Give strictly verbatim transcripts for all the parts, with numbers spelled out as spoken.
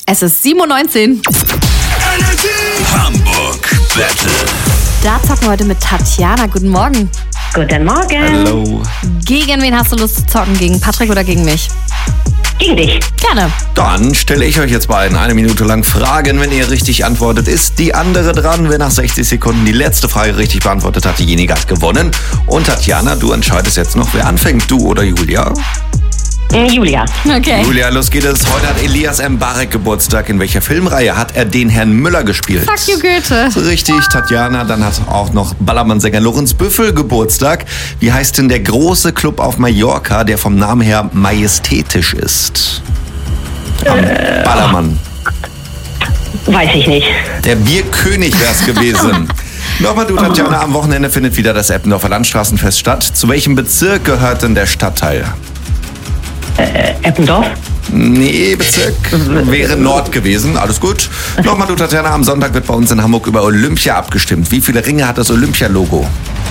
Es ist sieben Uhr neunzehn. Hamburg Battle. Da zocken wir heute mit Tatjana. Guten Morgen. Guten Morgen. Hallo. Gegen wen hast du Lust zu zocken? Gegen Patrick oder gegen mich? Gegen dich. Gerne. Dann stelle ich euch jetzt beiden eine Minute lang Fragen. Wenn ihr richtig antwortet, ist die andere dran. Wer nach sechzig Sekunden die letzte Frage richtig beantwortet hat, diejenige hat gewonnen. Und Tatjana, du entscheidest jetzt noch, wer anfängt, du oder Julia? Julia. Okay. Julia, los geht es. Heute hat Elias Mbarek Geburtstag. In welcher Filmreihe hat er den Herrn Müller gespielt? Fuck you, Goethe. Richtig, Tatjana. Dann hat auch noch Ballermann-Sänger Lorenz Büffel Geburtstag. Wie heißt denn der große Club auf Mallorca, der vom Namen her majestätisch ist? Am Äh, Ballermann. Weiß ich nicht. Der Bierkönig wär's gewesen. Nochmal du, Tatjana, am Wochenende findet wieder das Eppendorfer Landstraßenfest statt. Zu welchem Bezirk gehört denn der Stadtteil? Äh, Eppendorf? Nee, Bezirk wäre Nord gewesen. Alles gut. Nochmal du, Tatjana, am Sonntag wird bei uns in Hamburg über Olympia abgestimmt. Wie viele Ringe hat das Olympia-Logo?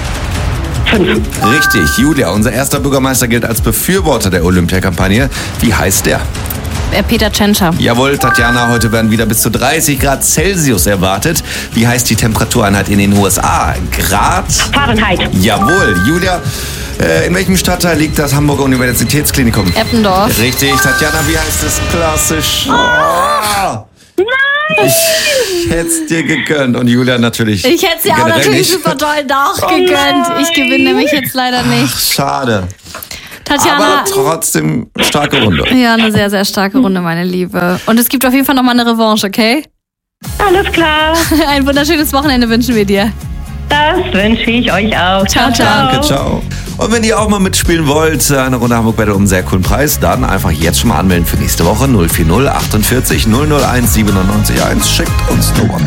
Fünf. Richtig, Julia, unser erster Bürgermeister gilt als Befürworter der Olympia-Kampagne. Wie heißt der? Äh, Peter Tschentscher. Jawohl, Tatjana, heute werden wieder bis zu dreißig Grad Celsius erwartet. Wie heißt die Temperatureinheit in den U S A? Grad? Fahrenheit. Jawohl, Julia, äh, in welchem Stadtteil liegt das Hamburger Universitätsklinikum? Eppendorf. Richtig, Tatjana, wie heißt es klassisch? Oh. Nein! Ich hätte es dir gegönnt. Und Julia natürlich. Ich hätte sie auch generell natürlich nicht. super toll nachgegönnt. nein. Ich gewinne nämlich jetzt leider nicht. Ach, schade. Tatjana. Aber trotzdem starke Runde. Ja, eine sehr, sehr starke Runde, meine Liebe. Und es gibt auf jeden Fall nochmal eine Revanche, okay? Alles klar. Ein wunderschönes Wochenende wünschen wir dir. Das wünsche ich euch auch. Ciao, ciao. Danke, ciao. Und wenn ihr auch mal mitspielen wollt, eine Runde Hamburg Battle um einen sehr coolen Preis, dann einfach jetzt schon mal anmelden für nächste Woche. null vier null achtundvierzig null null eins siebenundneunzig eins. Schickt uns eine WhatsApp.